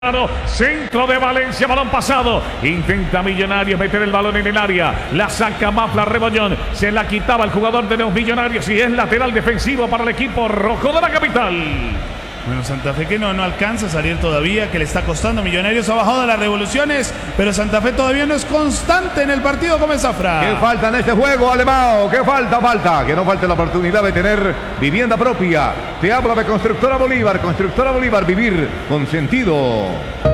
Centro de Valencia, balón pasado. Intenta Millonarios meter el balón en el área. La saca Mafla Rebollón. Se la quitaba el jugador de los Millonarios y es lateral defensivo para el equipo rojo de la capital. Bueno, Santa Fe que no alcanza a salir todavía, que le está costando. Millonarios ha bajado de las revoluciones, pero Santa Fe todavía no es constante en el partido como es Zafra. ¿Qué falta en este juego, Alemão? ¿Qué falta? Que no falte la oportunidad de tener vivienda propia. Te habla de Constructora Bolívar, vivir con sentido.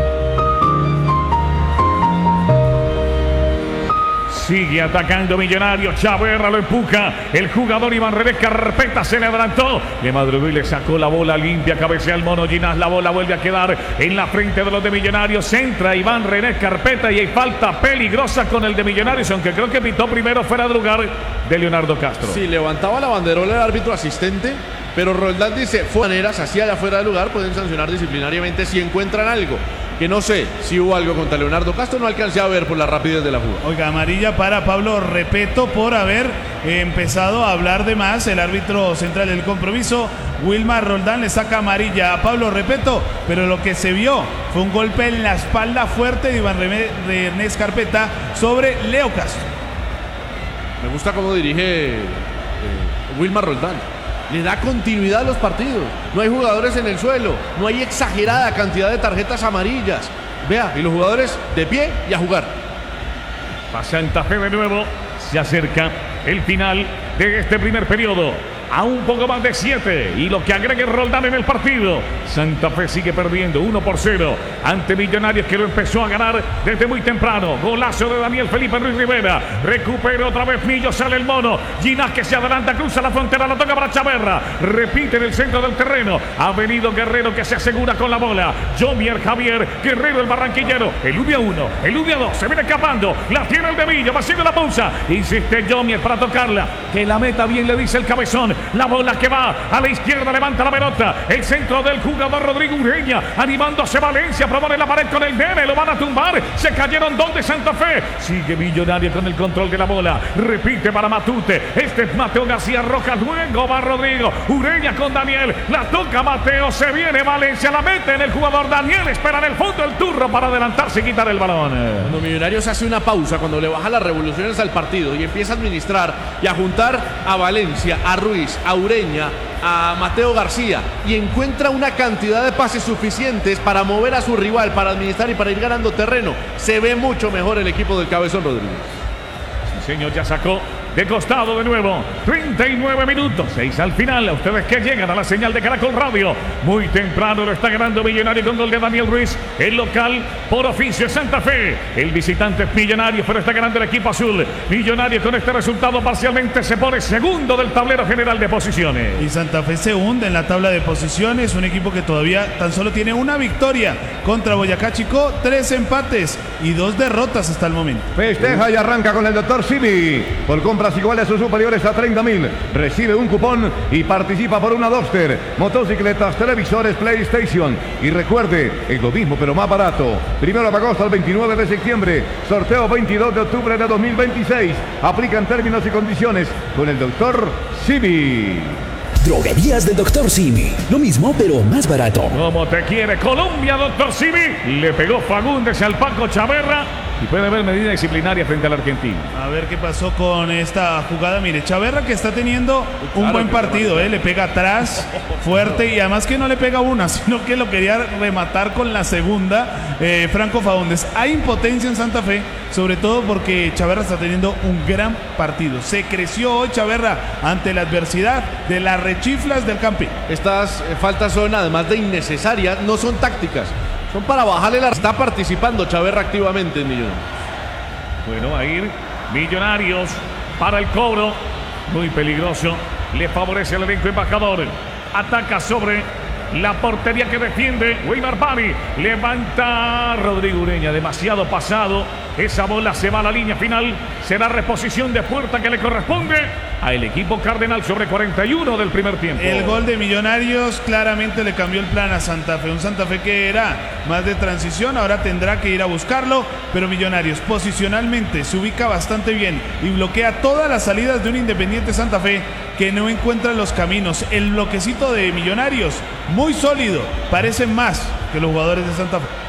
Sigue atacando Millonarios. Chaverra lo empuja. El jugador Iván René Carpeta se le adelantó. Le madrugó y le sacó la bola limpia. Cabecea el mono Ginás. La bola vuelve a quedar en la frente de los de Millonarios. Entra Iván René Carpeta y hay falta peligrosa con el de Millonarios. Aunque creo que pitó primero fuera de lugar de Leonardo Castro. Sí, levantaba la banderola el árbitro asistente. Pero Roldán dice, maneras así allá fuera de lugar pueden sancionar disciplinariamente si encuentran algo. Que no sé si hubo algo contra Leonardo Castro, no alcancé a ver por la rapidez de la jugada. Oiga, amarilla para Pablo Repeto por haber empezado a hablar de más. El árbitro central del compromiso, Wilmar Roldán, le saca amarilla a Pablo Repeto, pero lo que se vio fue un golpe en la espalda fuerte de Iván René Carpeta sobre Leo Castro. Me gusta cómo dirige Wilmar Roldán. Le da continuidad a los partidos. No hay jugadores en el suelo. No hay exagerada cantidad de tarjetas amarillas. Vea, y los jugadores de pie y a jugar. Para Santa Fe de nuevo. Se acerca el final de este primer periodo. A un poco más de 7 y lo que agregue Roldán en el partido. Santa Fe sigue perdiendo 1-0 ante Millonarios, que lo empezó a ganar desde muy temprano. Golazo de Daniel Felipe Ruiz Rivera. Recupera otra vez Millo, sale el mono. Ginás que se adelanta, cruza la frontera, la toca para Chaverra. Repite en el centro del terreno. Ha venido Guerrero que se asegura con la bola. Jomier Javier Guerrero, el barranquillero. El Ubia 1, el Ubia 2, se viene escapando. La tiene el de Millo, va haciendo la pausa. Insiste Jomier para tocarla. Que la meta bien, le dice el cabezón. La bola que va a la izquierda, levanta la pelota. El centro del jugador Rodrigo Ureña, animándose Valencia, propone la pared con el nene, lo van a tumbar. Se cayeron dos de Santa Fe. Sigue Millonario con el control de la bola. Repite para Matute. Este es Mateo García Rojas. Luego va Rodrigo Ureña con Daniel. La toca Mateo. Se viene Valencia. La mete en el jugador Daniel. Espera en el fondo el turno para adelantarse y quitar el balón. Cuando Millonarios hace una pausa, cuando le baja las revoluciones al partido y empieza a administrar y a juntar a Valencia, a Ruiz, a Ureña, a Mateo García, y encuentra una cantidad de pases suficientes para mover a su rival, para administrar y para ir ganando terreno, se ve mucho mejor el equipo del Cabezón Rodríguez. Sí, señor, ya sacó de costado de nuevo. 39 minutos, 6 al final. A ustedes que llegan a la señal de Caracol Radio. Muy temprano lo está ganando Millonario con gol de Daniel Ruiz. El local por oficio es Santa Fe. El visitante es Millonario, pero está ganando el equipo azul. Millonario con este resultado parcialmente se pone segundo del tablero general de posiciones. Y Santa Fe se hunde en la tabla de posiciones. Un equipo que todavía tan solo tiene una victoria contra Boyacá Chicó, 3 empates y 2 derrotas hasta el momento. Festeja y arranca con el Dr. Simi. Por compras iguales o superiores a 30.000, recibe un cupón y participa por una Duster, motocicletas, televisores, PlayStation. Y recuerde, es lo mismo pero más barato. 1 de agosto al 29 de septiembre, sorteo 22 de octubre de 2026. Aplican términos y condiciones con el Dr. Simi. Droguerías del Dr. Simi. Lo mismo, pero más barato. Como te quiere Colombia, Dr. Simi. Le pegó Fagundes al Paco Chaverra. Y puede haber medida disciplinaria frente al argentino. A ver qué pasó con esta jugada. Mire, Chaverra que está teniendo un buen partido, le pega atrás fuerte y además que no le pega una, sino que lo quería rematar con la segunda. Franco Fagundes. Hay impotencia en Santa Fe, sobre todo porque Chaverra está teniendo un gran partido. Se creció hoy Chaverra ante la adversidad de las rechiflas del Campín. Estas faltas son, además de innecesarias, no son tácticas. Son para bajarle la... Está participando Chaverra activamente en Millonarios. Bueno, a ir Millonarios para el cobro. Muy peligroso. Le favorece al elenco embajador. Ataca sobre la portería que defiende Wilmar Bari. Levanta Rodrigo Ureña. Demasiado pasado. Esa bola se va a la línea final. Será reposición de puerta que le corresponde al equipo cardenal sobre 41 del primer tiempo. El gol de Millonarios claramente le cambió el plan a Santa Fe. Un Santa Fe que era más de transición, ahora tendrá que ir a buscarlo. Pero Millonarios posicionalmente se ubica bastante bien y bloquea todas las salidas de un Independiente Santa Fe que no encuentra los caminos. El bloquecito de Millonarios, muy sólido, parece más que los jugadores de Santa Fe.